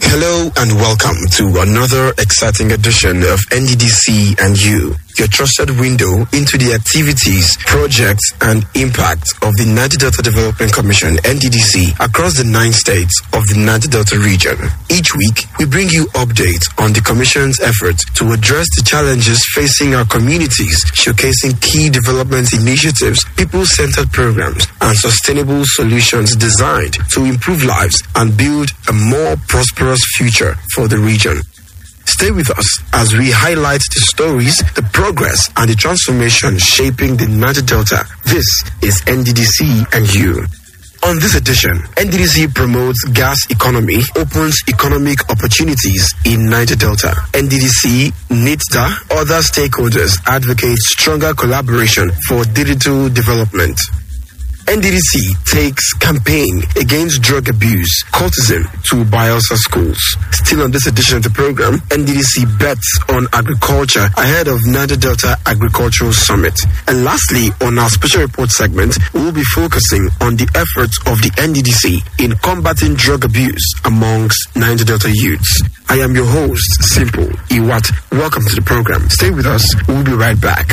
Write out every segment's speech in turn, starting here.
Hello and welcome to another exciting edition of NDDC and You, your trusted window into the activities, projects, and impact of the Niger Delta Development Commission, NDDC, across the 9 states of the Niger Delta region. Each week, we bring you updates on the Commission's efforts to address the challenges facing our communities, showcasing key development initiatives, people-centered programs, and sustainable solutions designed to improve lives and build a more prosperous future for the region. Stay with us as we highlight the stories, the progress, and the transformation shaping the Niger Delta. This is NDDC and You. On this edition, NDDC promotes gas economy, opens economic opportunities in Niger Delta. NDDC, NITDA, other stakeholders advocate stronger collaboration for digital development. NDDC takes campaign against drug abuse, cultism to Bielsa schools. Still on this edition of the program, NDDC bets on agriculture ahead of Niger Delta Agricultural Summit. And lastly, on our special report segment, we will be focusing on the efforts of the NDDC in combating drug abuse amongst Niger Delta youths. I am your host, Simple Iwat. Welcome to the program. Stay with us. We'll be right back.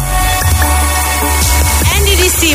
NDDC,